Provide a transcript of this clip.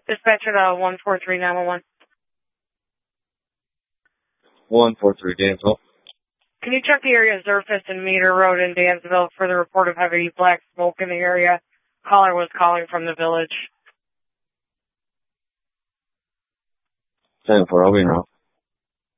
Dispatcher to 143-911. 143 Dansville. Can you check the area of Zerfus and Meter Road in Dansville for the report of heavy black smoke in the area? Caller was calling from the village. 10-4, I'll be in route.